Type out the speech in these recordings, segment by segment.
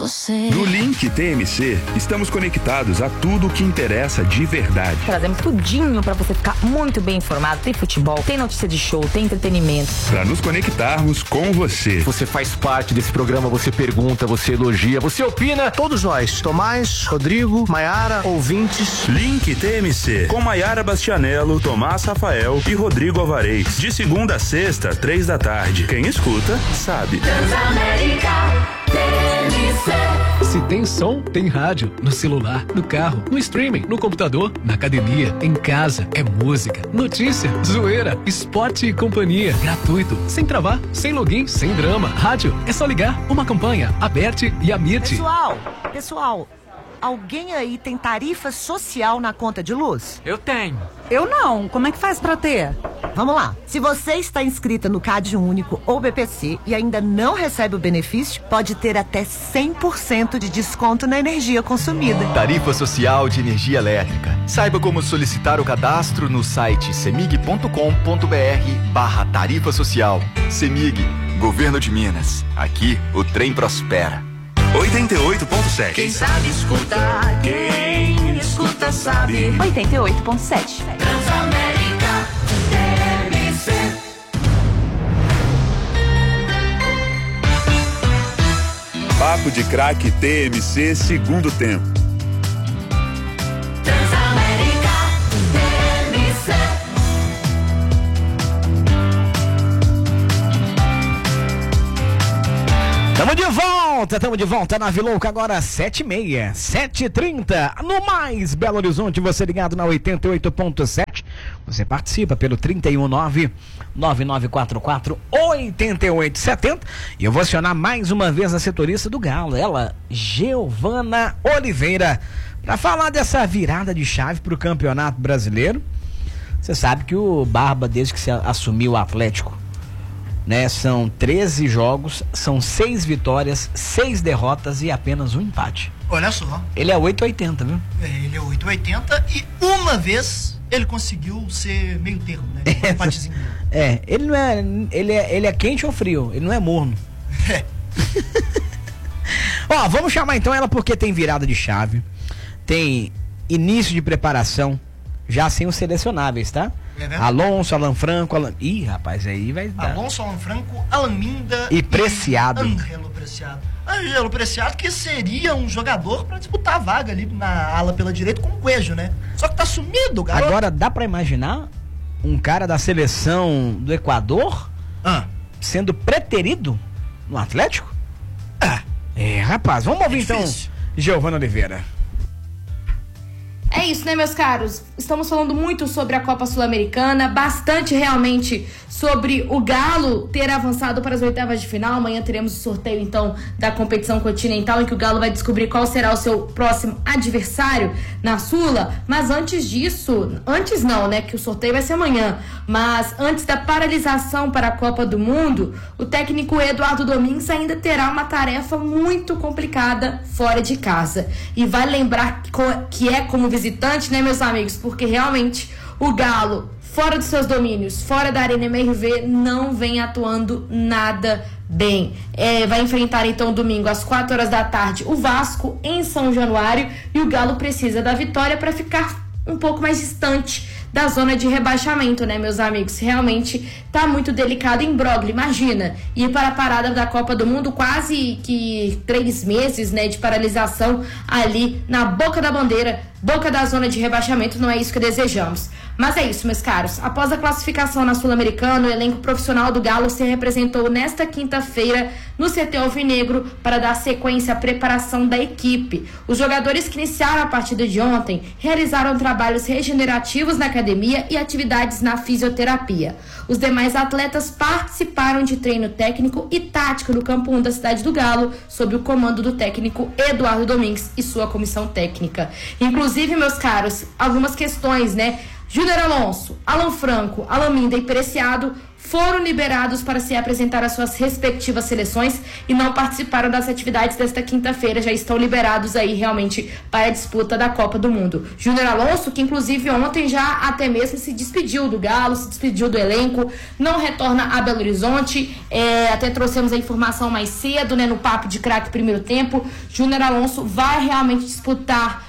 você. No Link TMC, estamos conectados a tudo o que interessa de verdade. Trazemos tudinho pra você ficar muito bem informado. Tem futebol, tem notícia de show, tem entretenimento. Para nos conectarmos com você. Você faz parte desse programa, você pergunta, você elogia, você opina. Todos nós, Tomás, Rodrigo, Maiara, ouvintes. Link TMC, com Maiara Bastianello, Tomás Rafael e Rodrigo Alvarez. De segunda a sexta, 3 da tarde. Quem escuta, sabe. Transamérica TMC. Se tem som, tem rádio. No celular, no carro, no streaming, no computador, na academia, em casa. É música, notícia, zoeira, esporte e companhia. Gratuito, sem travar, sem login, sem drama. Rádio, é só ligar. Uma campanha, Aberte e Amite. Pessoal, alguém aí tem tarifa social na conta de luz? Eu tenho. Eu não. Como é que faz pra ter? Vamos lá. Se você está inscrita no CAD Único ou BPC e ainda não recebe o benefício, pode ter até 100% de desconto na energia consumida. Tarifa Social de Energia Elétrica. Saiba como solicitar o cadastro no site cemig.com.br/tarifa social. Cemig, Governo de Minas. Aqui o trem prospera. 88.7. Quem sabe escutar, quem escuta sabe. 88.7. Transamérica TMC. Papo de Craque TMC, segundo tempo. Transamérica TMC. Tamo de volta na Vilouca agora 7h30, 7h30, no mais Belo Horizonte, você ligado na 88.7, você participa pelo 319-9944-8870 e eu vou acionar mais uma vez a setorista do Galo, ela, Giovana Oliveira, para falar dessa virada de chave pro Campeonato Brasileiro. Você sabe que o Barba, desde que se assumiu o Atlético, né, são 13 jogos, são 6 vitórias, 6 derrotas e apenas um empate. Olha só. Ele é 880, viu? Ele é 880 e uma vez ele conseguiu ser meio termo, né? Um empatezinho. Ele não é. Ele é quente ou frio, ele não é morno. Ó, vamos chamar então ela porque tem virada de chave, tem início de preparação, já sem os selecionáveis, tá? Alonso, Alan Franco, Ih, rapaz, aí vai dar. Alonso, Alan Franco, Alan Minda e Preciado. Ângelo Preciado. Ângelo Preciado, que seria um jogador pra disputar a vaga ali na ala pela direita com o Coelho, né? Só que tá sumido, garoto. Agora, dá pra imaginar um cara da seleção do Equador sendo preterido no Atlético? Rapaz, vamos ouvir então Giovana Oliveira. É isso, né, meus caros? Estamos falando muito sobre a Copa Sul-Americana, bastante realmente sobre o Galo ter avançado para as oitavas de final. Amanhã teremos o sorteio, então, da competição continental, em que o Galo vai descobrir qual será o seu próximo adversário na Sula. Mas antes disso, antes não, né, que o sorteio vai ser amanhã, mas antes da paralisação para a Copa do Mundo, o técnico Eduardo Domingues ainda terá uma tarefa muito complicada fora de casa. E vale lembrar que é como visitante, né, meus amigos? Porque realmente o Galo, fora dos seus domínios, fora da Arena MRV, não vem atuando nada bem. Vai enfrentar então domingo às 4 horas da tarde o Vasco em São Januário e o Galo precisa da vitória para ficar um pouco mais distante da zona de rebaixamento, né, meus amigos? Realmente tá muito delicado em imbróglio. Imagina, ir para a parada da Copa do Mundo, quase que 3 meses, né, de paralisação ali na boca da bandeira, boca da zona de rebaixamento. Não é isso que desejamos. Mas é isso, meus caros. Após a classificação na Sul-Americana, o elenco profissional do Galo se representou nesta quinta-feira no CT Alvinegro para dar sequência à preparação da equipe. Os jogadores que iniciaram a partida de ontem realizaram trabalhos regenerativos na academia e atividades na fisioterapia. Os demais atletas participaram de treino técnico e tático no Campo 1 da cidade do Galo, sob o comando do técnico Eduardo Domingues e sua comissão técnica. Inclusive, meus caros, algumas questões, né? Júnior Alonso, Alan Franco, Alaminda e Preciado foram liberados para se apresentar às suas respectivas seleções e não participaram das atividades desta quinta-feira, já estão liberados aí realmente para a disputa da Copa do Mundo. Júnior Alonso, que inclusive ontem já até mesmo se despediu do Galo, se despediu do elenco, não retorna a Belo Horizonte, até trouxemos a informação mais cedo, né, no Papo de Craque primeiro tempo. Júnior Alonso vai realmente disputar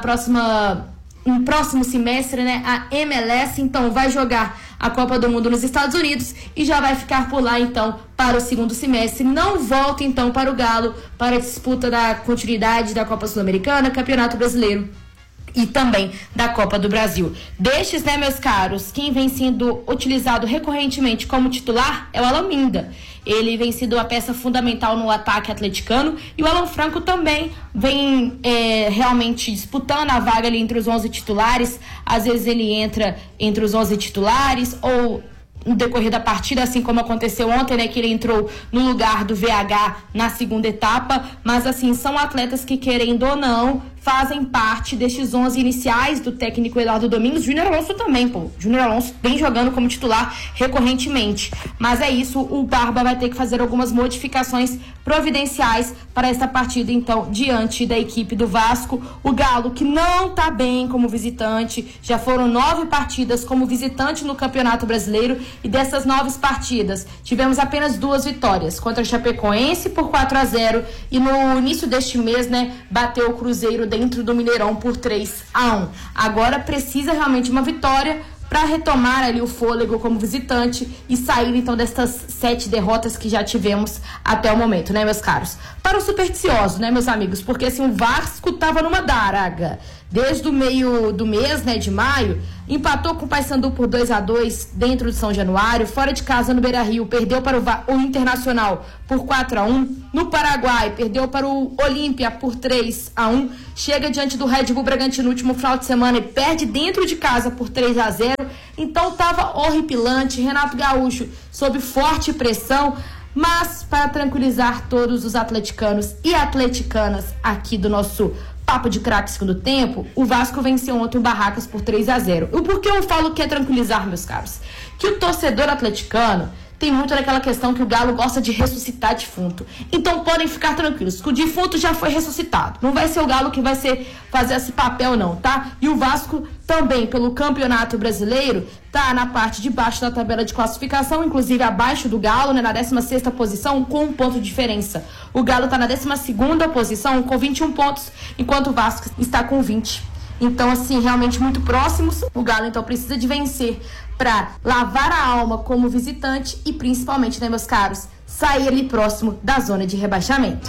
no próximo semestre, né, a MLS, então vai jogar a Copa do Mundo nos Estados Unidos e já vai ficar por lá então para o segundo semestre. Não volta então para o Galo para a disputa da continuidade da Copa Sul-Americana, Campeonato Brasileiro e também da Copa do Brasil. Destes, né, meus caros, quem vem sendo utilizado recorrentemente como titular é o Alaminda. Ele vem sendo uma peça fundamental no ataque atleticano e o Alan Franco também vem realmente disputando a vaga ali entre os 11 titulares. Às vezes ele entra entre os 11 titulares ou no decorrer da partida, assim como aconteceu ontem, né, que ele entrou no lugar do VH na segunda etapa, mas assim, são atletas que, querendo ou não, fazem parte destes 11 iniciais do técnico Eduardo Domingos. Júnior Alonso também, pô. Júnior Alonso vem jogando como titular recorrentemente. Mas é isso, o Barba vai ter que fazer algumas modificações providenciais para esta partida, então, diante da equipe do Vasco. O Galo, que não tá bem como visitante, já foram 9 partidas como visitante no Campeonato Brasileiro, e dessas 9 partidas, tivemos apenas 2 vitórias, contra o Chapecoense por 4-0, e no início deste mês, né, bateu o Cruzeiro dentro do Mineirão por 3-1. Agora precisa realmente uma vitória para retomar ali o fôlego como visitante e sair então destas 7 derrotas que já tivemos até o momento, né, meus caros? Para o supersticioso, né, meus amigos? Porque assim, o Vasco tava numa daraga. Desde o meio do mês, né, de maio, empatou com o Paysandu por 2-2 dentro de São Januário, fora de casa no Beira-Rio, perdeu para o Internacional por 4-1, no Paraguai perdeu para o Olímpia por 3-1, chega diante do Red Bull Bragantino no último final de semana e perde dentro de casa por 3-0, então tava horripilante. Renato Gaúcho sob forte pressão, mas para tranquilizar todos os atleticanos e atleticanas aqui do nosso Papo de Craque segundo tempo, o Vasco venceu ontem o Barracas por 3-0. E por que eu falo que é tranquilizar, meus caros? Que o torcedor atleticano tem muito naquela questão que o Galo gosta de ressuscitar defunto. Então podem ficar tranquilos, que o defunto já foi ressuscitado. Não vai ser o Galo que vai fazer esse papel não, tá? E o Vasco também, pelo Campeonato Brasileiro, tá na parte de baixo da tabela de classificação, inclusive abaixo do Galo, né, na 16ª posição, com 1 ponto de diferença. O Galo tá na 12ª posição, com 21 pontos, enquanto o Vasco está com 20. Então, assim, realmente muito próximos. O Galo, então, precisa de vencer para lavar a alma como visitante e, principalmente, né, meus caros, sair ali próximo da zona de rebaixamento.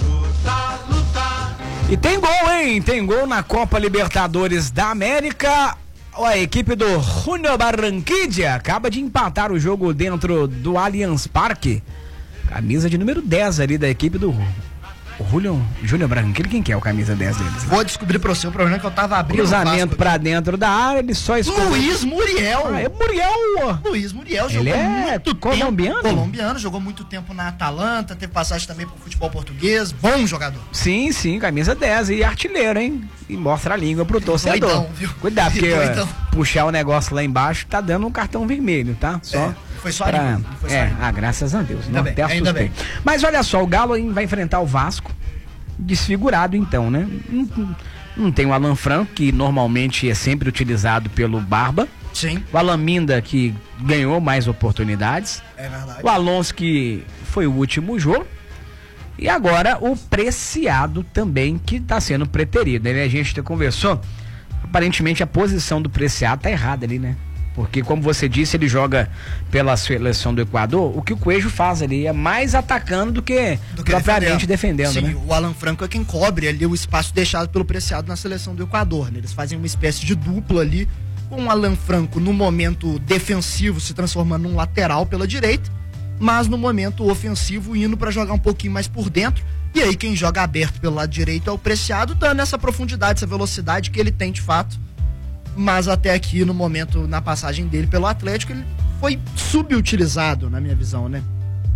E tem gol, hein? Tem gol na Copa Libertadores da América. A equipe do Junior Barranquilla acaba de empatar o jogo dentro do Allianz Parque. Camisa de número 10 ali da equipe do Júnior Barranquilla. Quem que é o camisa 10 deles? Vou descobrir pra você, o problema é que eu tava abrindo cruzamento pra dentro da área, ele só escolheu. Luiz Muriel. É Muriel. Luiz Muriel jogou muito colombiano? Tempo. Colombiano, jogou muito tempo na Atalanta, teve passagem também pro futebol português, bom jogador. Sim, camisa 10 e artilheiro, hein? E mostra a língua pro torcedor. Doidão, viu? Cuidado, porque puxar o negócio lá embaixo tá dando um cartão vermelho, tá? Só foi só pra... graças a Deus. Ainda bem, até assustei. Mas olha só, o Galo vai enfrentar o Vasco desfigurado então, né? Não tem o Alan Franco, que normalmente é sempre utilizado pelo Barba. Sim. O Alaminda, que ganhou mais oportunidades. É verdade. O Alonso, que foi o último jogo. E agora o Preciado também, que está sendo preterido, né? A gente conversou, aparentemente a posição do Preciado tá errada ali, né? Porque, como você disse, ele joga pela seleção do Equador. O que o Coelho faz ali é mais atacando do que propriamente defendendo, sim, né? O Alan Franco é quem cobre ali o espaço deixado pelo Preciado na seleção do Equador, né? Eles fazem uma espécie de dupla ali, com o Alan Franco no momento defensivo se transformando num lateral pela direita, mas no momento ofensivo indo para jogar um pouquinho mais por dentro. E aí quem joga aberto pelo lado direito é o Preciado, dando essa profundidade, essa velocidade que ele tem de fato. Mas até aqui, no momento, na passagem dele pelo Atlético, ele foi subutilizado, na minha visão, né?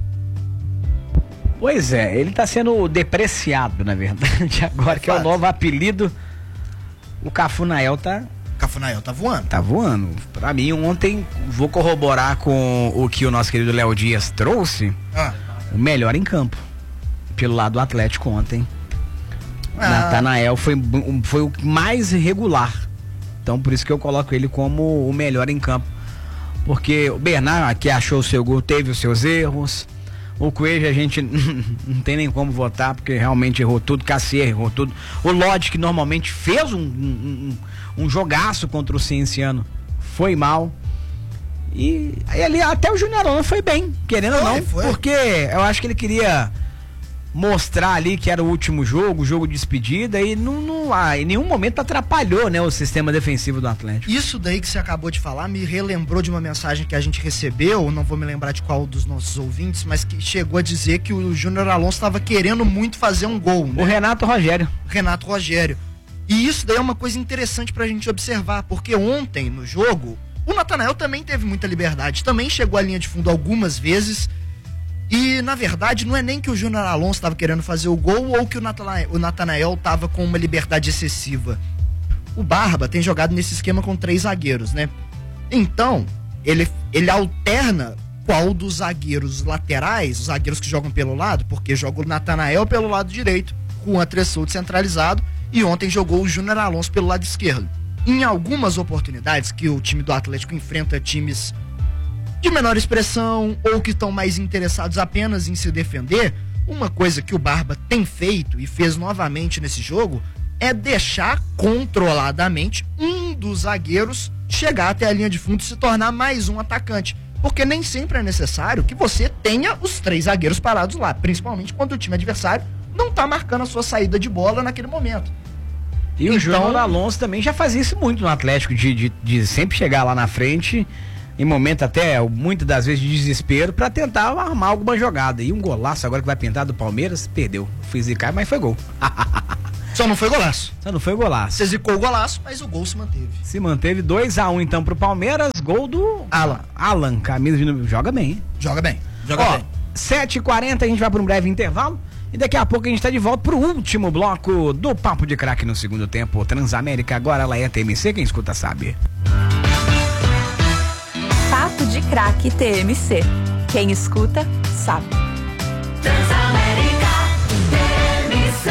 Pois é, ele tá sendo depreciado, na verdade, agora que é o novo apelido. O Cafunael tá Cafunael tá voando. Tá voando. Pra mim, ontem, vou corroborar com o que o nosso querido Léo Dias trouxe. O melhor em campo. Pelo lado do Atlético ontem. Natanael foi o mais irregular. Então, por isso que eu coloco ele como o melhor em campo. Porque o Bernard, que achou o seu gol, teve os seus erros. O Coelho a gente não tem nem como votar, porque realmente errou tudo. Cassier errou tudo. O Lodge, que normalmente fez um jogaço contra o Cienciano, foi mal. E aí ali até o Júnior Alonso foi bem, querendo ou não. Porque eu acho que ele queria mostrar ali que era o último jogo, jogo de despedida, e em nenhum momento atrapalhou, né, o sistema defensivo do Atlético. Isso daí que você acabou de falar me relembrou de uma mensagem que a gente recebeu, não vou me lembrar de qual dos nossos ouvintes, mas que chegou a dizer que o Júnior Alonso estava querendo muito fazer um gol, né? O Renato Rogério. E isso daí é uma coisa interessante pra gente observar, porque ontem no jogo o Natanael também teve muita liberdade, também chegou à linha de fundo algumas vezes. E, na verdade, não é nem que o Júnior Alonso estava querendo fazer o gol ou que o Natanael estava com uma liberdade excessiva. O Barba tem jogado nesse esquema com 3 zagueiros, né? Então, ele alterna qual dos zagueiros laterais, os zagueiros que jogam pelo lado, porque joga o Natanael pelo lado direito, com o Andressoldo centralizado, e ontem jogou o Júnior Alonso pelo lado esquerdo. Em algumas oportunidades que o time do Atlético enfrenta times de menor expressão ou que estão mais interessados apenas em se defender, uma coisa que o Barba tem feito e fez novamente nesse jogo é deixar controladamente um dos zagueiros chegar até a linha de fundo e se tornar mais um atacante. Porque nem sempre é necessário que você tenha os 3 zagueiros parados lá, principalmente quando o time adversário não está marcando a sua saída de bola naquele momento. E o Júnior Alonso também já fazia isso muito no Atlético, de sempre chegar lá na frente, em momento até, muitas das vezes, de desespero, pra tentar armar alguma jogada. E um golaço agora que vai pintar do Palmeiras, perdeu. Fui zicar, mas foi gol. Só não foi golaço. Você zicou o golaço, mas o gol se manteve. Se manteve 2-1 então pro Palmeiras, gol do Alan, camisa de... Joga bem, hein? Joga bem. 7h40, a gente vai para um breve intervalo. E daqui a pouco a gente tá de volta pro último bloco do Papo de Craque no segundo tempo. Transamérica, agora ela é TMC, quem escuta sabe. Papo de Craque TMC. Quem escuta, sabe. Transamérica TMC.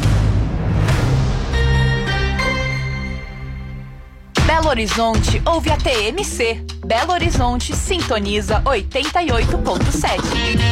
Belo Horizonte ouve a TMC. Belo Horizonte sintoniza 88.7.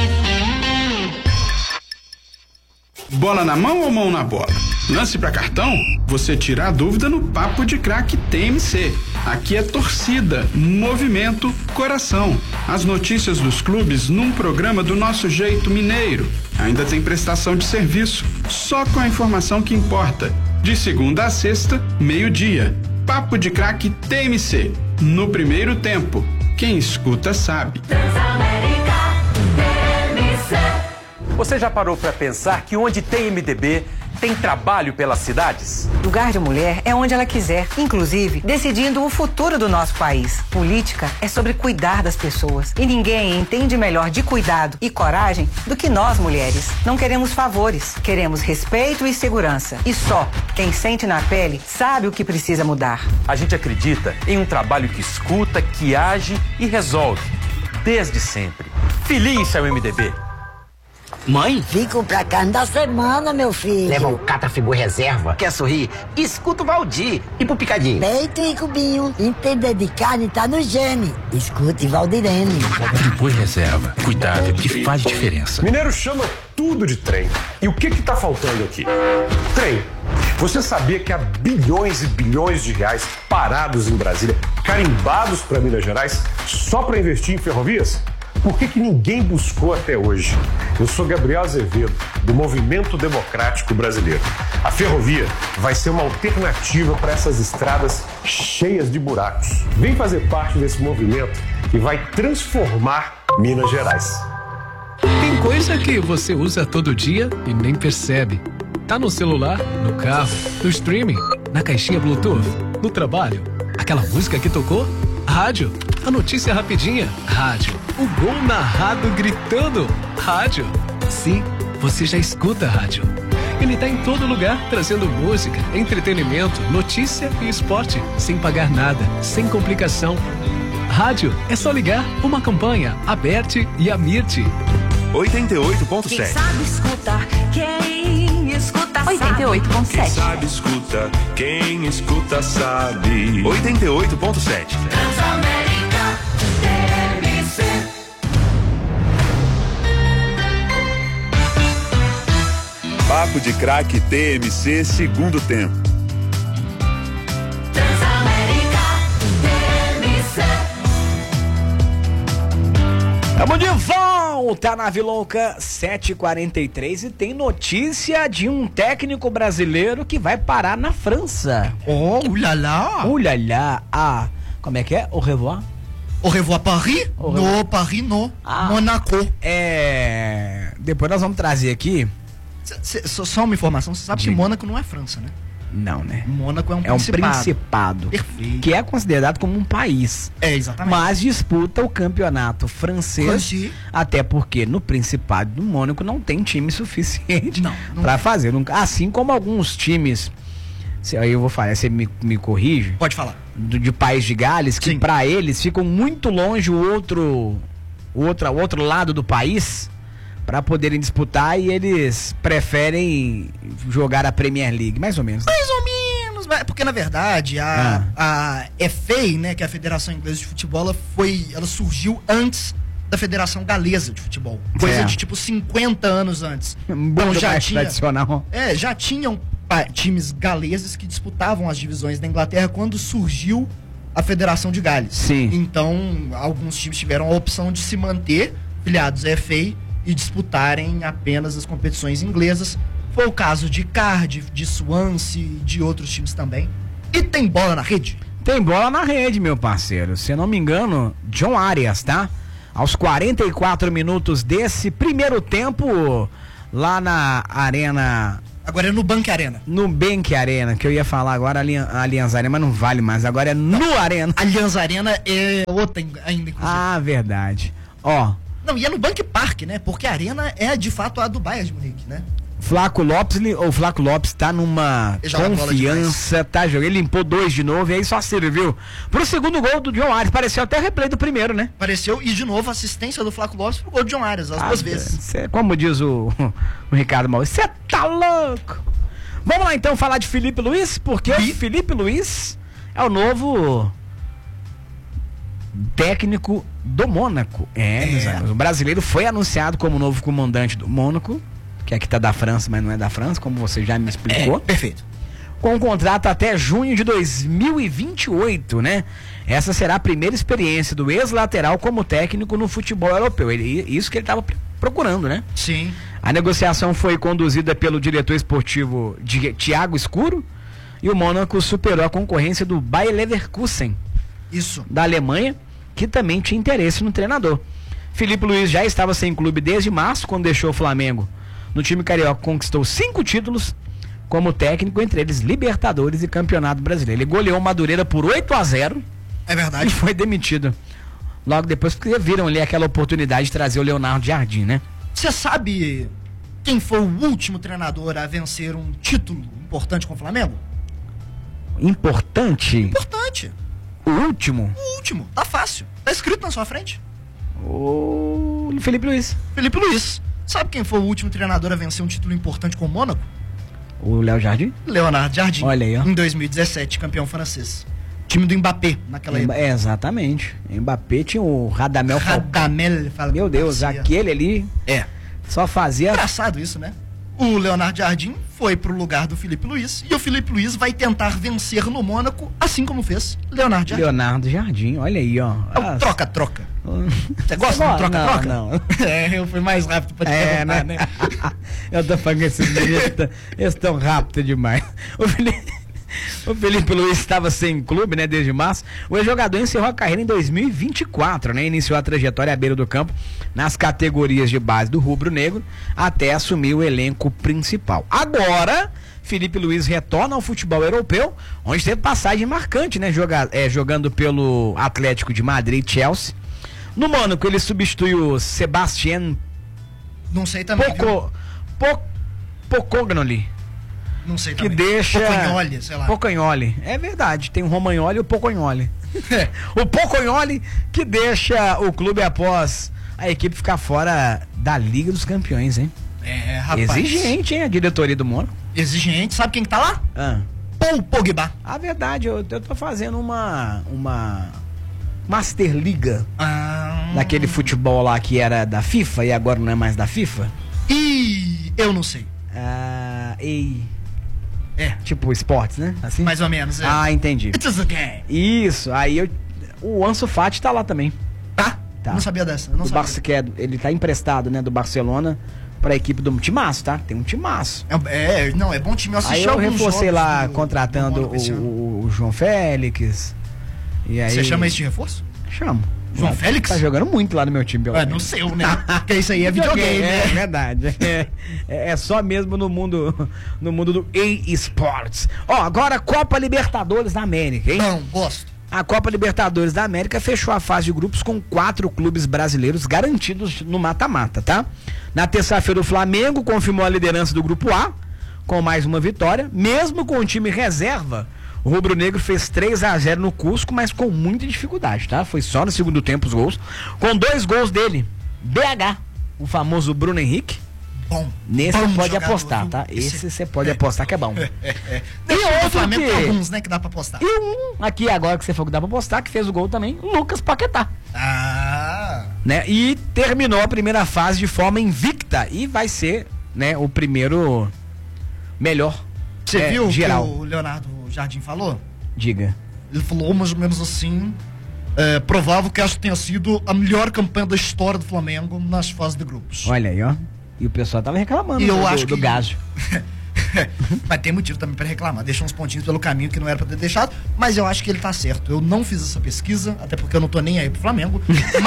Bola na mão ou mão na bola? Lance pra cartão? Você tira a dúvida no Papo de Craque TMC. Aqui é torcida, movimento, coração. As notícias dos clubes num programa do nosso jeito mineiro. Ainda tem prestação de serviço, só com a informação que importa. De segunda a sexta, meio-dia. Papo de Craque TMC. No primeiro tempo. Quem escuta sabe. Transamérica TMC. Você já parou para pensar que onde tem MDB, tem trabalho pelas cidades? Lugar de mulher é onde ela quiser, inclusive decidindo o futuro do nosso país. Política é sobre cuidar das pessoas. E ninguém entende melhor de cuidado e coragem do que nós, mulheres. Não queremos favores, queremos respeito e segurança. E só quem sente na pele sabe o que precisa mudar. A gente acredita em um trabalho que escuta, que age e resolve. Desde sempre. Filie-se ao MDB. Mãe? Vim comprar carne da semana, meu filho. Leva um Catafigu reserva. Quer sorrir? Escuta o Valdir. E pro picadinho? Peito e cubinho. Entender de carne tá no gene. Escute Valdirene. Friboi reserva. Cuidado que faz diferença. Mineiro chama tudo de trem. E o que tá faltando aqui? Trem. Você sabia que há bilhões e bilhões de reais parados em Brasília, carimbados para Minas Gerais, só para investir em ferrovias? Por que ninguém buscou até hoje? Eu sou Gabriel Azevedo, do Movimento Democrático Brasileiro. A ferrovia vai ser uma alternativa para essas estradas cheias de buracos. Vem fazer parte desse movimento que vai transformar Minas Gerais. Tem coisa que você usa todo dia e nem percebe. Tá no celular, no carro, no streaming, na caixinha Bluetooth, no trabalho. Aquela música que tocou? Rádio. A notícia rapidinha? Rádio. O gol narrado gritando? Rádio. Sim, você já escuta rádio. E Ele tá em todo lugar, trazendo música, entretenimento, notícia e esporte, sem pagar nada, sem complicação. Rádio é só ligar, uma campanha, Aberte e Amirte. 88.7. Quem sabe escuta, quem escuta sabe. 88.7. Quem sabe escuta, quem escuta sabe. 88.7. Transamérica TMC. Papo de Craque TMC, segundo tempo. Transamérica TMC. Tamo de volta na Vilouca 7h43 e tem notícia de um técnico brasileiro que vai parar na França. Oh, ulala! Ulala! Ah, como é que é? Au revoir? Au revoir Paris? No, Paris no. Monaco. Depois nós vamos trazer aqui. Só uma informação, você sabe que Mônaco não é França, né? Não, né? Mônaco é um principado. Perfeito. Que é considerado como um país. É, exatamente. Mas disputa o campeonato francês. Até porque no Principado do Mônaco não tem time suficiente para fazer. Assim como alguns times. Aí eu vou falar, você me corrige? Pode falar. De País de Gales, que para eles ficam muito longe o outro lado do país para poderem disputar, e eles preferem jogar a Premier League, mais ou menos. Mais ou menos, porque na verdade a FA, né, que é a Federação Inglesa de Futebol, ela surgiu antes da Federação Galesa de Futebol. Coisa de tipo 50 anos antes. Então tradicional. Já tinham times galeses que disputavam as divisões da Inglaterra quando surgiu a Federação de Gales. Sim. Então, alguns times tiveram a opção de se manter filiados à FA e disputarem apenas as competições inglesas. Foi o caso de Cardiff, de Swansea, de outros times também. E tem bola na rede? Tem bola na rede, meu parceiro. Se eu não me engano, John Arias, tá? Aos 44 minutos desse primeiro tempo, lá na Arena... Agora é no Bank Arena. No Bank Arena, que eu ia falar agora Allianz Arena, mas não vale mais. Agora é no Arena. Allianz Arena é outra ainda, inclusive. Ah, verdade. Ó... Não, e é no Bank Park, né? Porque a arena é de fato a do Bayern de Munique, né? Flaco Lopes tá numa confiança, tá jogando. Ele limpou 2 de novo e aí só serviu pro segundo gol do John Arias. Pareceu até o replay do primeiro, né? Pareceu, e de novo assistência do Flaco Lopes pro gol do John Arias, as duas vezes. Como diz o Ricardo Maurício, você tá louco! Vamos lá então falar de Felipe Luiz, porque o Felipe Luiz é o novo técnico do Mônaco. O brasileiro foi anunciado como novo comandante do Mônaco, que aqui tá da França, mas não é da França, como você já me explicou. Perfeito. Com um contrato até junho de 2028, né? Essa será a primeira experiência do ex-lateral como técnico no futebol europeu. Isso que ele estava procurando, né? Sim. A negociação foi conduzida pelo diretor esportivo Thiago Escuro, e o Mônaco superou a concorrência do Bayer Leverkusen, da Alemanha, que também tinha interesse no treinador. Felipe Luiz já estava sem clube desde março, quando deixou o Flamengo. No time carioca conquistou 5 títulos como técnico, entre eles Libertadores e Campeonato Brasileiro. Ele goleou o Madureira por 8-0. É verdade. E foi demitido logo depois, porque viram ali aquela oportunidade de trazer o Leonardo Jardim, né? Você sabe quem foi o último treinador a vencer um título importante com o Flamengo? Importante? Importante. O último? O último. Tá fácil. Tá escrito na sua frente. O Felipe Luiz. Felipe Luiz. Sabe quem foi o último treinador a vencer um título importante com o Mônaco? O Léo Jardim? Leonardo Jardim. Olha aí, ó. Em 2017, campeão francês. Time do Mbappé naquela época. Exatamente. Mbappé tinha o Radamel Falcao. Meu Deus, aquele ali só fazia... Engraçado isso, né? O Leonardo Jardim foi pro lugar do Felipe Luiz, e o Felipe Luiz vai tentar vencer no Mônaco, assim como fez Leonardo Jardim. Leonardo Jardim, olha aí, ó. É um troca-troca. Você gosta do troca-troca? Não. Eu fui mais rápido pra te perguntar, né? Eu tô falando que esses meninos estão rápidos demais. O Felipe Luiz estava sem clube, né, desde março. O ex-jogador encerrou a carreira em 2024, né? Iniciou a trajetória à beira do campo nas categorias de base do rubro-negro até assumir o elenco principal. Agora, Felipe Luiz retorna ao futebol europeu, onde teve passagem marcante, né? Jogando pelo Atlético de Madrid e Chelsea. No Mônaco, ele substitui o Sebastián... Não sei também. Pocognoli. Não sei que também. deixa... Pocognoli, sei lá. Pocognoli. É verdade, tem o Romagnoli e o Pocognoli. O Pocognoli que deixa o clube após a equipe ficar fora da Liga dos Campeões, hein? Rapaz. Exigente, hein, a diretoria do Mônaco. Exigente. Sabe quem que tá lá? Paul Pogba. A verdade, eu tô fazendo uma Master Liga daquele futebol lá que era da FIFA e agora não é mais da FIFA. Eu não sei. Tipo esportes, né? Assim? Mais ou menos, entendi. It's a game. Isso, aí o Ansu Fati tá lá também. Tá? Não sabia dessa. Não sabia. Ele tá emprestado, né, do Barcelona pra equipe do timaço, tá? Tem um timaço. É bom time. Aí eu reforcei lá contratando o João Félix. E aí... Você chama esse de reforço? Chamo. João Félix? Tá jogando muito lá no meu time. No seu, né? Porque isso aí é videogame, né? É verdade. É só mesmo no mundo do eSports. Agora Copa Libertadores da América, hein? Não, gosto. A Copa Libertadores da América fechou a fase de grupos com 4 clubes brasileiros garantidos no mata-mata, tá? Na terça-feira o Flamengo confirmou a liderança do grupo A, com mais uma vitória, mesmo com o time reserva. O rubro-negro fez 3-0 no Cusco, mas com muita dificuldade, tá? Foi só no segundo tempo os gols. Com 2 gols dele, BH, o famoso Bruno Henrique. Bom. Nesse você pode jogador, apostar, viu? tá? Esse você pode apostar que é bom. E outro Flamengo tem alguns, né, que dá pra apostar. E um aqui agora que você falou que dá pra apostar, que fez o gol também, Lucas Paquetá. Né? E terminou a primeira fase de forma invicta e vai ser, né, o primeiro melhor. Você viu geral. o que o Leonardo Jardim falou? Diga. Ele falou mais ou menos assim: provável que essa tenha sido a melhor campanha da história do Flamengo nas fases de grupos. Olha aí, ó. E o pessoal tava reclamando do Gajo. Mas tem motivo também pra reclamar. Deixa uns pontinhos pelo caminho que não era pra ter deixado. Mas eu acho que ele tá certo. Eu não fiz essa pesquisa, até porque eu não tô nem aí pro Flamengo.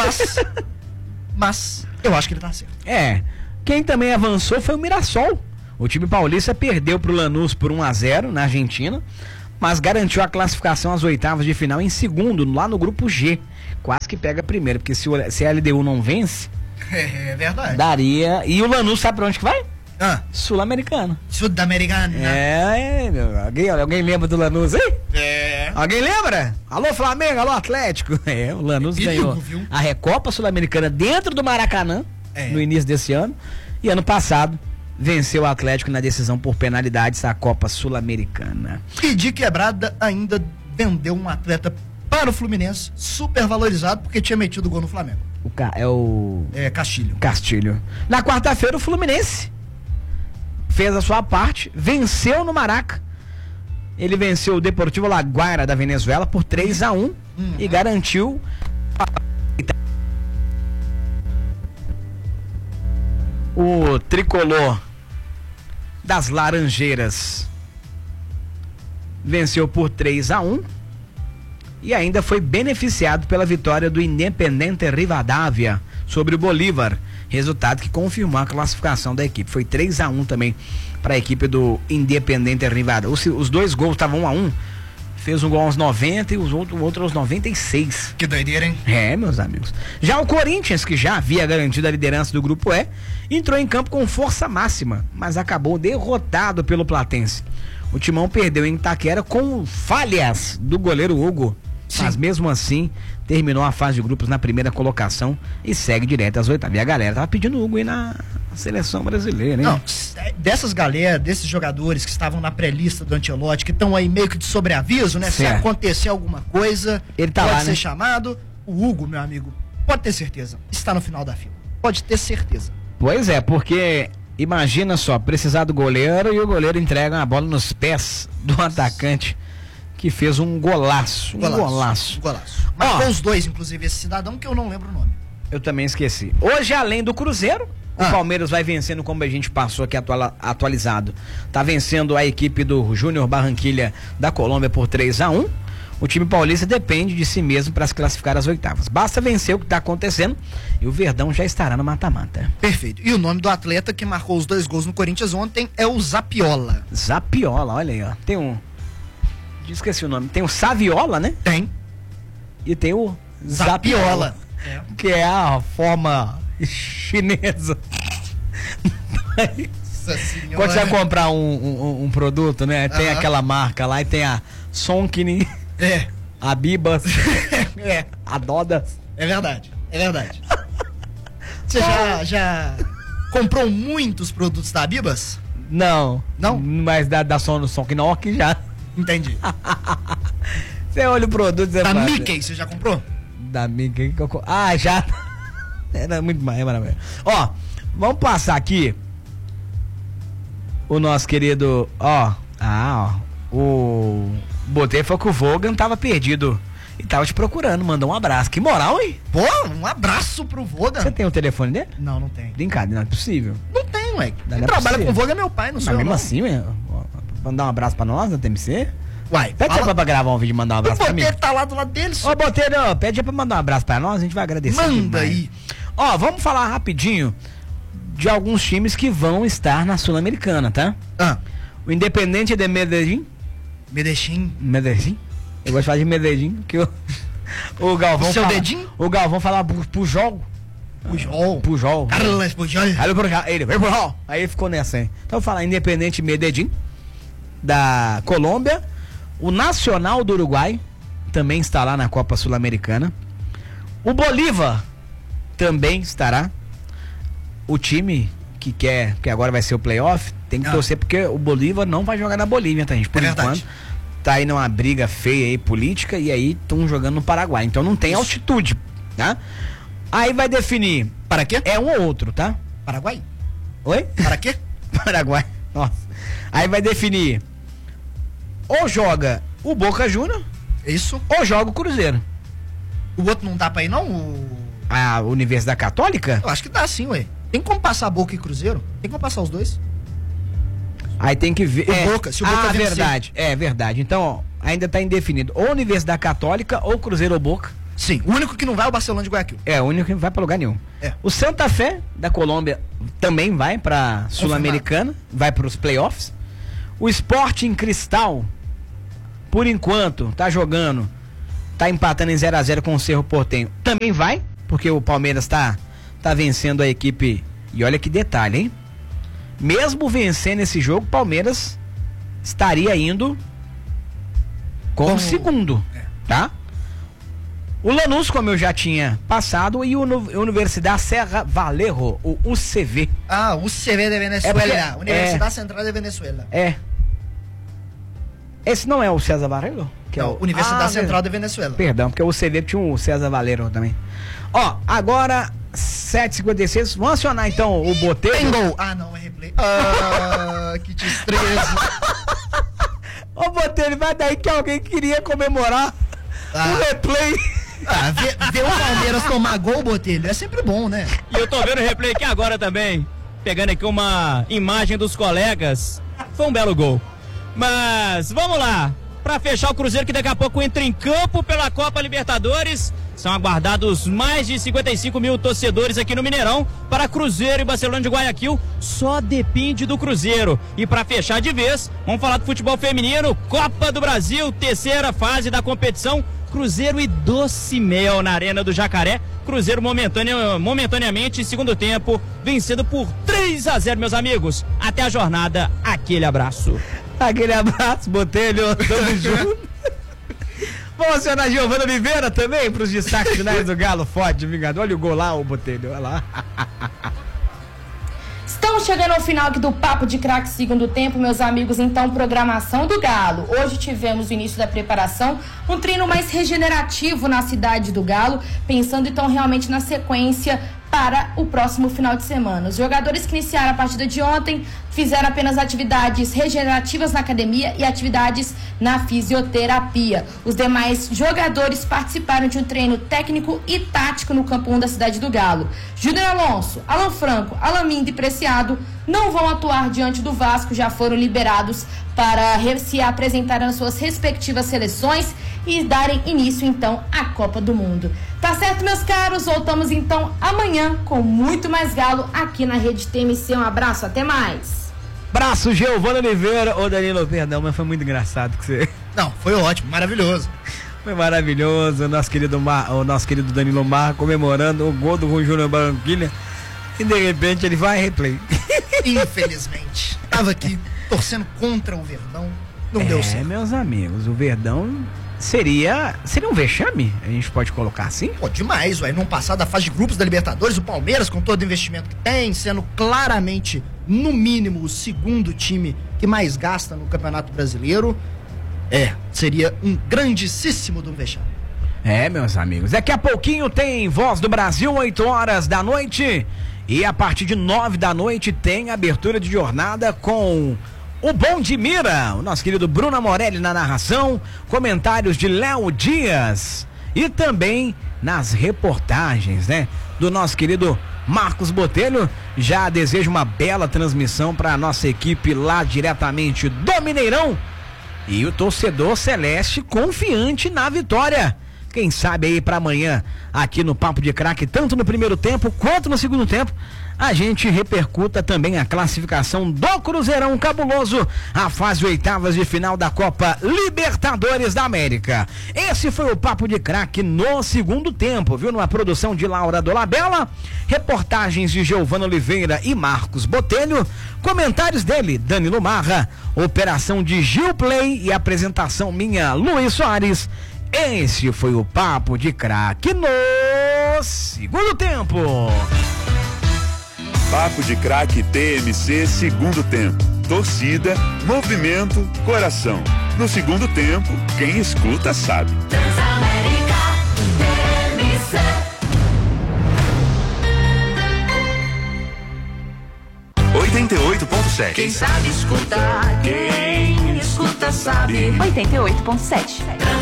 Mas eu acho que ele tá certo. Quem também avançou foi o Mirassol. O time paulista perdeu pro Lanús por 1-0 na Argentina, mas garantiu a classificação às oitavas de final em segundo, lá no grupo G. Quase que pega primeiro, porque se a LDU não vence... É verdade. Daria... E o Lanús sabe pra onde que vai? Sul-Americano. Sul-Americana. Alguém lembra do Lanús, hein? É. Alguém lembra? Alô Flamengo, alô Atlético. O Lanús ganhou a Recopa Sul-Americana dentro do Maracanã, no início desse ano. E ano passado venceu o Atlético na decisão por penalidades da Copa Sul-Americana. E de quebrada ainda vendeu um atleta para o Fluminense, super valorizado, porque tinha metido gol no Flamengo. Castilho. Na quarta-feira o Fluminense fez a sua parte, venceu no Maraca. Ele venceu o Deportivo Laguaira da Venezuela por 3-1 e garantiu o tricolor das Laranjeiras. Venceu por 3-1 e ainda foi beneficiado pela vitória do Independiente Rivadavia sobre o Bolívar, resultado que confirmou a classificação da equipe. Foi 3-1 também para a equipe do Independiente Rivadavia. Os 2 gols estavam 1-1. Fez um gol aos 90 e o outro aos 96. Que doideira, hein? Meus amigos. Já o Corinthians, que já havia garantido a liderança do grupo E, entrou em campo com força máxima, mas acabou derrotado pelo Platense. O Timão perdeu em Itaquera com falhas do goleiro Hugo. Sim. Mas mesmo assim, terminou a fase de grupos na primeira colocação e segue direto às oitavas. E a galera tava pedindo o Hugo aí na seleção brasileira, hein? Não, desses jogadores que estavam na pré-lista do Ancelotti, que estão aí meio que de sobreaviso, né? Certo. Se acontecer alguma coisa, ele tá pode lá, ser né? chamado. O Hugo, meu amigo, pode ter certeza, está no final da fila. Pode ter certeza. Pois é, porque imagina só, precisar do goleiro e o goleiro entrega a bola nos pés do atacante, que fez um golaço. Golaço. Marcou os 2, inclusive, esse cidadão que eu não lembro o nome. Eu também esqueci. Hoje, além do Cruzeiro, o Palmeiras vai vencendo, como a gente passou aqui atualizado. Tá vencendo a equipe do Júnior Barranquilla da Colômbia por 3-1. O time paulista depende de si mesmo para se classificar às oitavas. Basta vencer o que está acontecendo e o Verdão já estará no mata-mata. Perfeito. E o nome do atleta que marcou os 2 gols no Corinthians ontem é o Zapiola. Zapiola, olha aí, ó. Tem um... Esqueci o nome. Tem o Saviola, né? Tem. E tem o Zapiola. Que é a forma chinesa. Nossa senhora. Quando você vai comprar um produto, né? Tem aquela marca lá e tem a Sonkini, a Bibas, a Dodas. É verdade. Você já comprou muitos produtos da Bibas? Não. Mas da Sonkinok já. Entendi. Você olha o produto... Da Mickey, você já comprou? Da Mickey. Já. Era muito mais maravilhoso. Ó, vamos passar aqui o nosso querido... O Botei falou que o Vogan tava perdido e tava te procurando, mandou um abraço. Que moral, hein? Pô, um abraço pro Vogan. Você tem o telefone dele? Não tem. Brincadeira, não é possível. Não tem, ué. Quem trabalha com o Vogan é meu pai, não sei. Mas mesmo assim, ué, mandar um abraço pra nós na TMC? Uai, pede pra gravar um vídeo e mandar um abraço pra mim. O Boteiro tá lá do lado deles. Ô, Boteiro, pede pra mandar um abraço pra nós, a gente vai agradecer. Manda aí. Ó, vamos falar rapidinho de alguns times que vão estar na Sul-Americana, tá? O Independente de Medellín. Medellín? Eu gosto de falar de Medellín, que o Galvão o seu fala... dedinho? O Galvão falava Pujol. Carlos Pujol. Ele veio Pujol. Aí ele ficou nessa, hein? Então vou falar Independente Medellín, da Colômbia. O Nacional do Uruguai também está lá na Copa Sul-Americana. O Bolívar também estará. O time que agora vai ser o playoff, tem que torcer, porque o Bolívar não vai jogar na Bolívia, tá, gente? Por enquanto, tá aí numa briga feia aí, política, e aí estão jogando no Paraguai. Então não tem altitude, tá? Aí vai definir. Para quê? É um ou outro, tá? Paraguai? Oi? Para quê? Paraguai. Nossa. Aí vai definir. Ou joga o Boca Juniors. Isso. Ou joga o Cruzeiro. O outro não dá pra ir, não? A Universidade Católica? Eu acho que dá sim, ué. Tem como passar Boca e Cruzeiro? Tem como passar os dois? Aí tem que ver. Se o Boca vencer. Verdade. É verdade. Então, ó, ainda tá indefinido. Ou Universidade Católica, ou Cruzeiro ou Boca. Sim. O único que não vai é o Barcelona de Guayaquil. É, o único que não vai pra lugar nenhum. O Santa Fé, da Colômbia, também vai pra Sul-Americana. Vai pros playoffs. O Sporting Cristal, por enquanto, tá jogando, tá empatando em 0-0 com o Cerro Porteño. Também vai, porque o Palmeiras tá vencendo a equipe. E olha que detalhe, hein? Mesmo vencendo esse jogo, o Palmeiras estaria indo como segundo, tá? O Lanús, como eu já tinha passado, e o Universidade Serra Valero, o UCV. Ah, UCV de Venezuela. Universidade Central de Venezuela. Esse não é o César Valero? Que não, é o... Universidade Central de Venezuela. Perdão, porque o UCV tinha um César Valero também. Ó, agora 7h56, vamos acionar então o Boteiro. Tem gol. Ah, não, é replay. Que destreza. Ô, Boteiro, vai daí que alguém queria comemorar o replay. Ver o Palmeiras tomar gol, Botelho, é sempre bom, né? E eu tô vendo o replay aqui agora também, pegando aqui uma imagem dos colegas. Foi um belo gol. Mas vamos lá, pra fechar o Cruzeiro, que daqui a pouco entra em campo pela Copa Libertadores. São aguardados mais de 55 mil torcedores aqui no Mineirão para Cruzeiro e Barcelona de Guayaquil. Só depende do Cruzeiro. E para fechar de vez, vamos falar do futebol feminino. Copa do Brasil, terceira fase da competição. Cruzeiro e Doce Mel na Arena do Jacaré. Cruzeiro momentaneamente, segundo tempo, vencendo por 3-0, meus amigos. Até a jornada, aquele abraço. Aquele abraço, Botelho, tamo junto. Vamos acionar a Giovana Oliveira também para os destaques finais do Galo. Forte, vingado. Olha o gol lá, o Botelho, olha lá. Estamos chegando ao final aqui do Papo de Craque segundo tempo, meus amigos. Então, programação do Galo. Hoje tivemos o início da preparação, um treino mais regenerativo na cidade do Galo, pensando então realmente na sequência para o próximo final de semana. Os jogadores que iniciaram a partida de ontem fizeram apenas atividades regenerativas na academia e atividades na fisioterapia. Os demais jogadores participaram de um treino técnico e tático no Campo 1 da cidade do Galo. Júnior Alonso, Alan Franco, Alaminda e Preciado não vão atuar diante do Vasco, já foram liberados para se apresentar nas suas respectivas seleções e darem início então à Copa do Mundo. Tá certo, meus caros? Voltamos então amanhã com muito mais Galo aqui na Rede TMC. Um abraço, até mais. Abraço, Giovana Oliveira. Ô, Danilo, perdão, mas foi muito engraçado que você... Não, foi ótimo, maravilhoso. Foi maravilhoso, o nosso querido Danilo Mar comemorando o gol do Júnior Barranquilla e de repente ele vai replay. Infelizmente. Tava aqui torcendo contra o Verdão. Não deu certo. Meus amigos, o Verdão seria um vexame? A gente pode colocar assim? Pô, demais, ué. Num passado da fase de grupos da Libertadores, o Palmeiras, com todo o investimento que tem, sendo claramente, no mínimo, o segundo time que mais gasta no Campeonato Brasileiro, seria um grandíssimo do vexame. Meus amigos, daqui a pouquinho tem Voz do Brasil, 8 horas da noite, e a partir de 9 da noite tem abertura de jornada com o Bom de Mira, o nosso querido Bruno Morelli na narração, comentários de Léo Dias e também nas reportagens, do nosso querido Marcos Botelho. Já desejo uma bela transmissão para a nossa equipe lá diretamente do Mineirão e o torcedor celeste confiante na vitória. Quem sabe aí para amanhã, aqui no Papo de Craque, tanto no primeiro tempo quanto no segundo tempo, a gente repercuta também a classificação do Cruzeirão Cabuloso, a fase oitavas de final da Copa Libertadores da América. Esse foi o Papo de Craque no segundo tempo, viu? Numa produção de Laura Dolabella, reportagens de Giovana Oliveira e Marcos Botelho, comentários dele, Danilo Marra, operação de Gil Play e apresentação minha, Luiz Soares. Esse foi o Papo de Craque no segundo tempo. Papo de Craque TMC segundo tempo. Torcida, movimento, coração. No segundo tempo, quem escuta sabe. Transamérica TMC. Quem sabe escutar, quem escuta sabe. 88.7.